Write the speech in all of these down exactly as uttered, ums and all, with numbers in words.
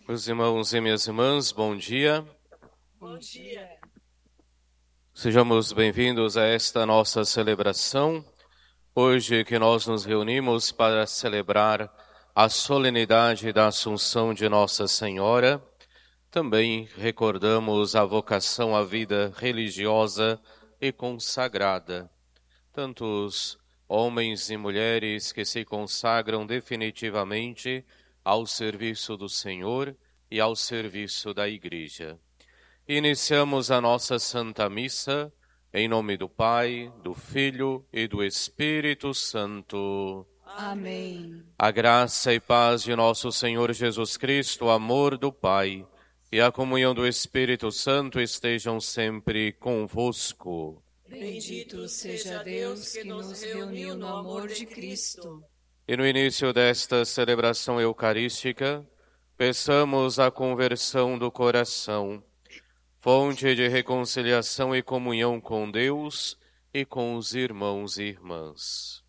Meus irmãos e minhas irmãs, bom dia. Bom dia. Sejamos bem-vindos a esta nossa celebração. Hoje que nós nos reunimos para celebrar a solenidade da Assunção de Nossa Senhora, também recordamos a vocação à vida religiosa e consagrada. Tantos homens e mulheres que se consagram definitivamente ao serviço do Senhor e ao serviço da Igreja. Iniciamos a nossa Santa Missa em nome do Pai, do Filho e do Espírito Santo. Amém. A graça e paz de nosso Senhor Jesus Cristo, o amor do Pai e a comunhão do Espírito Santo estejam sempre convosco. Bendito seja Deus que nos reuniu no amor de Cristo. E no início desta celebração eucarística, peçamos a conversão do coração, fonte de reconciliação e comunhão com Deus e com os irmãos e irmãs.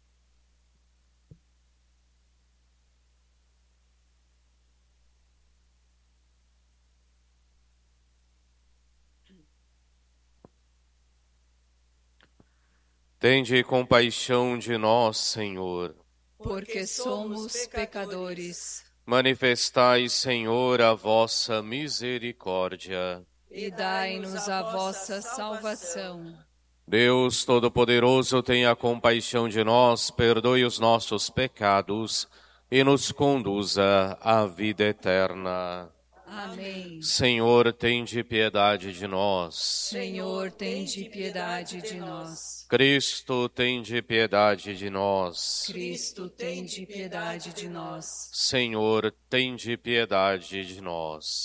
Tende compaixão de nós, Senhor. Porque somos pecadores. Manifestai, Senhor, a vossa misericórdia. E dai-nos a vossa salvação. Deus Todo-Poderoso, tenha compaixão de nós, perdoe os nossos pecados e nos conduza à vida eterna. Amém. Senhor, tende piedade de nós. Senhor, tende piedade de nós. Cristo, tende piedade de nós. Cristo, tende piedade de nós. Senhor, tende piedade de nós.